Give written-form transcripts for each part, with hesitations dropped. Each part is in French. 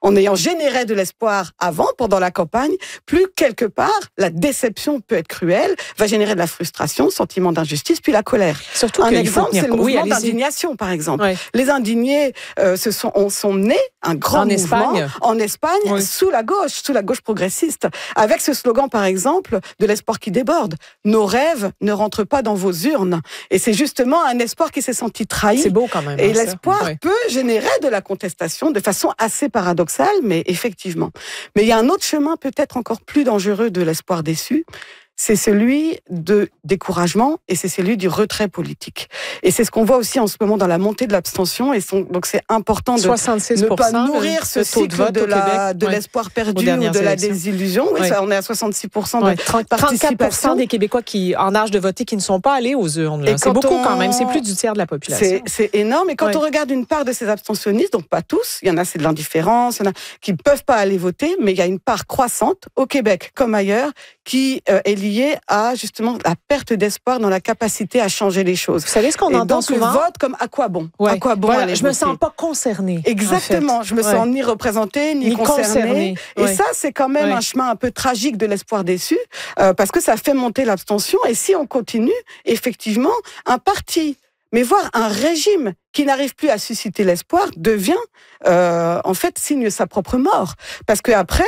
en ayant généré de l'espoir avant, pendant la campagne, plus quelque part, la déception peut être cruelle, va générer de la frustration, sentiment d'injustice, puis la colère. Surtout un exemple, c'est le mouvement d'indignation, par exemple. Ouais. Les indignés sont nés, un grand mouvement, en Espagne, sous la gauche progressiste, avec ce slogan, par exemple, de l'espoir qui déborde. Nos rêves ne rentrent pas dans vos urnes. Et c'est justement un espoir qui s'est senti trahi. C'est beau quand même. Et l'espoir peut générer de la contestation de façon assez paradoxale, mais effectivement. Mais il y a un autre chemin peut-être encore plus dangereux de l'espoir déçu. C'est celui de découragement et c'est celui du retrait politique. Et c'est ce qu'on voit aussi en ce moment dans la montée de l'abstention. Donc c'est important de ne pas nourrir ce cycle de l'espoir perdu ou de la désillusion. Oui, ça, on est à 66% de participation. 34% des Québécois en âge de voter qui ne sont pas allés aux urnes. Là. C'est beaucoup quand même, c'est plus du tiers de la population. C'est énorme. Et quand on regarde une part de ces abstentionnistes, donc pas tous, il y en a c'est de l'indifférence, il y en a qui ne peuvent pas aller voter, mais il y a une part croissante au Québec comme ailleurs qui est lié à justement la perte d'espoir dans la capacité à changer les choses. Vous savez ce qu'on entend souvent? Le vote comme à quoi bon? À quoi bon aller je me sens pas concernée. Exactement. En fait. Je me sens ni représentée, ni concernée. Et ça, c'est quand même un chemin un peu tragique de l'espoir déçu, parce que ça fait monter l'abstention. Et si on continue, effectivement, un parti, mais voire un régime qui n'arrive plus à susciter l'espoir devient en fait signe sa propre mort, parce que après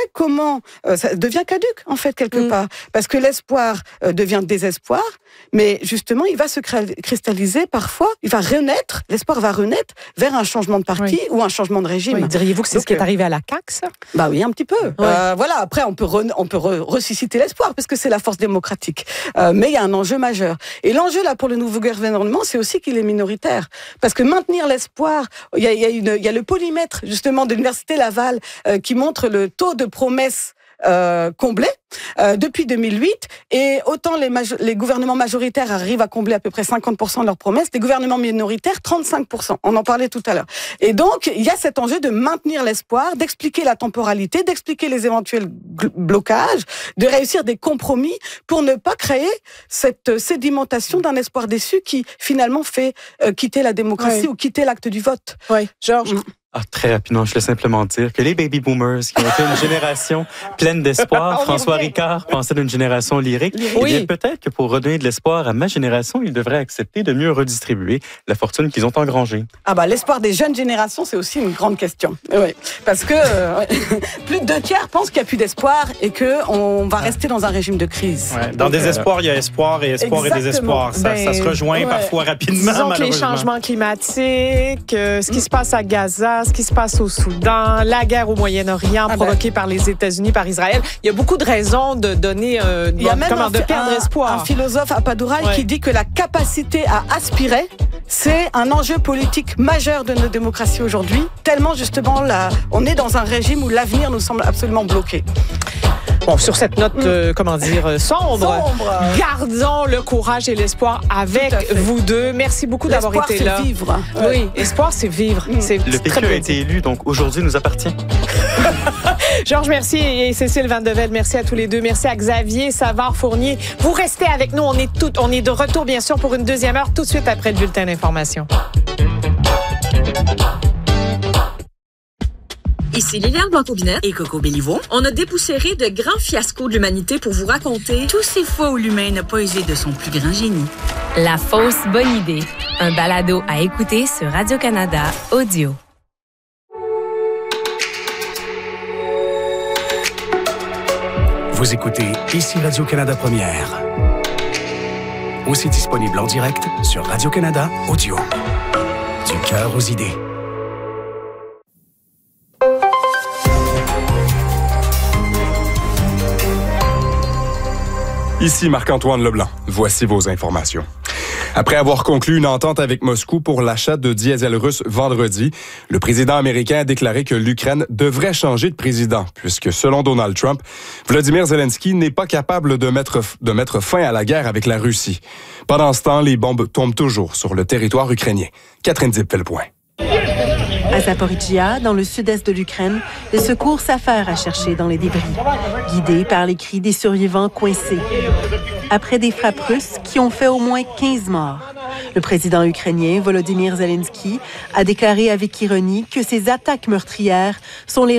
ça devient caduque en fait quelque part, parce que l'espoir devient désespoir, mais justement il va se cristalliser parfois, l'espoir va renaître vers un changement de parti ou un changement de régime. Diriez-vous que c'est ce qui est arrivé à la CAQ, ça? Bah oui, un petit peu. Voilà, après on peut ressusciter l'espoir parce que c'est la force démocratique, mais il y a un enjeu majeur. Et l'enjeu là pour le nouveau gouvernement, c'est aussi qu'il est minoritaire, parce que maintenir l'espoir, il y a le polymètre justement de l'Université Laval qui montre le taux de promesses comblé depuis 2008, et autant les gouvernements majoritaires arrivent à combler à peu près 50% de leurs promesses, les gouvernements minoritaires 35%. On en parlait tout à l'heure. Et donc il y a cet enjeu de maintenir l'espoir, d'expliquer la temporalité, d'expliquer les éventuels blocages, de réussir des compromis pour ne pas créer cette sédimentation d'un espoir déçu qui finalement fait quitter la démocratie ou quitter l'acte du vote. Oui, Georges. Très rapidement, je voulais simplement dire que les baby boomers, qui ont été une génération pleine d'espoir, François Ricard pensait d'une génération lyrique. Oui. Et bien, peut-être que pour redonner de l'espoir à ma génération, ils devraient accepter de mieux redistribuer la fortune qu'ils ont engrangée. L'espoir des jeunes générations, c'est aussi une grande question. Oui, parce que plus de 2/3 pensent qu'il n'y a plus d'espoir et qu'on va rester dans un régime de crise. Ouais, dans désespoir, il y a espoir et désespoir. Ça se rejoint parfois rapidement, disons que les changements climatiques, ce qui se passe à Gaza, ce qui se passe au Soudan, la guerre au Moyen-Orient provoquée par les États-Unis, par Israël. Il y a beaucoup de raisons de donner, de perdre espoir. Un philosophe, Appadurai, qui dit que la capacité à aspirer, c'est un enjeu politique majeur de nos démocraties aujourd'hui, tellement justement on est dans un régime où l'avenir nous semble absolument bloqué. Bon, sur cette note, sombre, gardons le courage et l'espoir avec vous deux. Merci beaucoup d'avoir été là. L'espoir, c'est vivre. Oui, espoir, c'est vivre. Le PQ a été élu, donc aujourd'hui nous appartient. Georges, merci, et Cécile Van de Velde, merci à tous les deux. Merci à Xavier Savard-Fournier. Vous restez avec nous. On est de retour, bien sûr, pour une deuxième heure, tout de suite après le bulletin d'information. Ici Liliane Blanc-Aubinet et Coco Béliveau. On a dépoussiéré de grands fiascos de l'humanité pour vous raconter tous ces fois où l'humain n'a pas usé de son plus grand génie. La fausse bonne idée. Un balado à écouter sur Radio-Canada Audio. Vous écoutez Ici Radio-Canada Première. Aussi disponible en direct sur Radio-Canada Audio. Du cœur aux idées. Ici Marc-Antoine Leblanc. Voici vos informations. Après avoir conclu une entente avec Moscou pour l'achat de diesel russe vendredi, le président américain a déclaré que l'Ukraine devrait changer de président, puisque selon Donald Trump, Volodymyr Zelensky n'est pas capable de mettre fin à la guerre avec la Russie. Pendant ce temps, les bombes tombent toujours sur le territoire ukrainien. Catherine Dipp fait le point. À Zaporizhzhia, dans le sud-est de l'Ukraine, les secours s'affairent à chercher dans les débris, guidés par les cris des survivants coincés. Après des frappes russes qui ont fait au moins 15 morts, le président ukrainien Volodymyr Zelensky a déclaré avec ironie que ces attaques meurtrières sont les